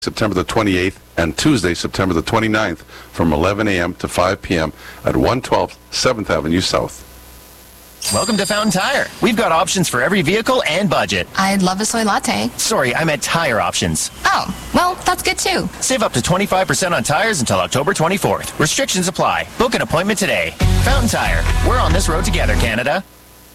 September the 28th, and Tuesday, September the 29th, from 11 a.m. to 5 p.m. at 112 7th Avenue South. Welcome to Fountain Tire. We've got options for every vehicle and budget. I'd love a soy latte. Sorry, I meant tire options. Oh, well, that's good too. Save up to 25% on tires until October 24th. Restrictions apply. Book an appointment today. Fountain Tire. We're on this road together, Canada.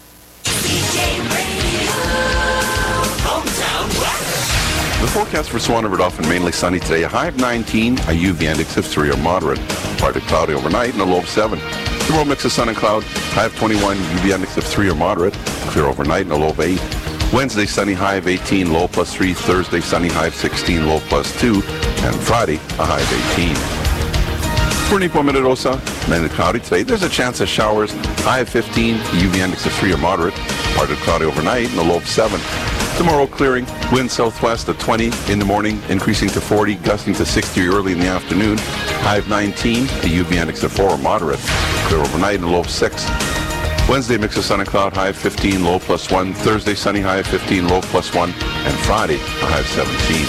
The forecast for Swan River Dolphin mainly sunny today. A high of 19, a UV index of 3 or moderate. Partly cloudy overnight and a low of 7. Tomorrow mix of sun and cloud. High of 21, UV index of 3 or moderate. Clear overnight and a low of 8. Wednesday sunny, high of 18, low plus 3. Thursday sunny, high of 16, low plus 2. And Friday a high of 18. For Nipo Minnedosa, mainly cloudy today. There's a chance of showers. High of 15, UV index of 3 or moderate. Partly cloudy overnight and a low of 7. Tomorrow clearing, wind southwest at 20 in the morning, increasing to 40, gusting to 60 early in the afternoon. High of 19, a UV index of 4 or moderate. Clear overnight and a low of 6. Wednesday mix of sun and cloud, high of 15, low plus 1. Thursday sunny, high of 15, low plus 1. And Friday, a high of 17.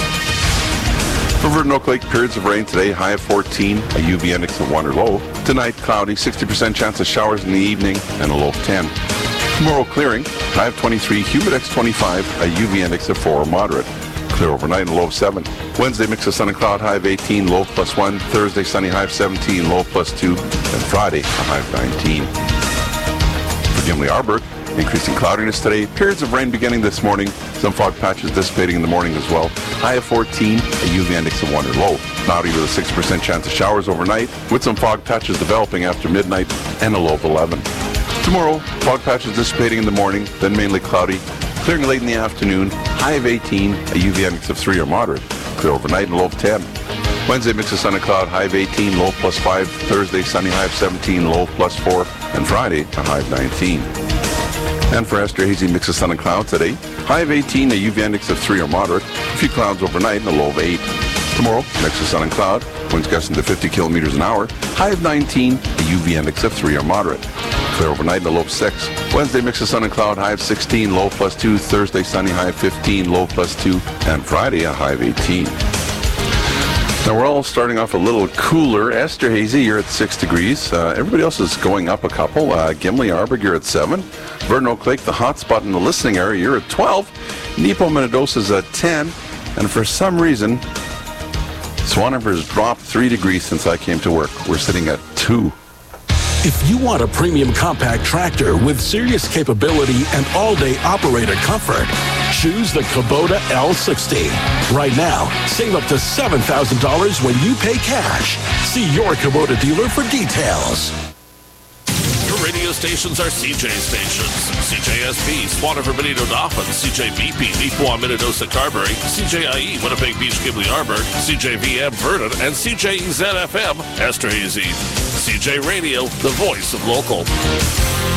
For Verdun Oak Lake, periods of rain today, high of 14, a UV index of 1 or low. Tonight, cloudy, 60% chance of showers in the evening, and a low of 10. Tomorrow clearing, high of 23, humidex 25, a UV index of 4 or moderate. Clear overnight and low of 7. Wednesday mix of sun and cloud, high of 18, low plus 1. Thursday sunny, high of 17, low plus 2. And Friday, a high of 19. For Gimli Arborg, increasing cloudiness today. Periods of rain beginning this morning. Some fog patches dissipating in the morning as well. High of 14, a UV index of 1 or low. Cloudy with a 6% chance of showers overnight, with some fog patches developing after midnight, and a low of 11. Tomorrow, fog patches dissipating in the morning, then mainly cloudy. Clearing late in the afternoon, high of 18, a UV index of 3 or moderate. Clear overnight and low of 10. Wednesday mix of sun and cloud, high of 18, low plus 5. Thursday sunny, high of 17, low plus 4. And Friday, a high of 19. And for Esterhazy, mix of sun and cloud today, high of 18, a UV index of 3 or moderate. A few clouds overnight and a low of 8. Tomorrow, mix of sun and cloud, winds gusting to 50 kilometers an hour. High of 19, a UV index of 3 or moderate. Clear overnight and a low of 6. Wednesday mix of sun and cloud, high of 16, low plus 2. Thursday sunny, high of 15, low plus 2. And Friday a high of 18. Now we're all starting off a little cooler. Esterhazy, you're at 6 degrees. Everybody else is going up a couple. Gimli Arborg, you're at 7. Verdun Oak Lake, the hot spot in the listening area, you're at 12. Nipo Minnedosa's at 10. And for some reason, Swan River has dropped 3 degrees since I came to work. We're sitting at 2. If you want a premium compact tractor with serious capability and all-day operator comfort, choose the Kubota L60. Right now, save up to $7,000 when you pay cash. See your Kubota dealer for details. Your radio stations are CJ stations. CJSP, Swan River Benito Dauphin, CJBP, Nipoa Minnedosa Carberry, CJIE, Winnipeg Beach Gimli Arborg, CJVM Verdun, and CJEZ FM, Esterhazy. CJ Radio, the voice of local.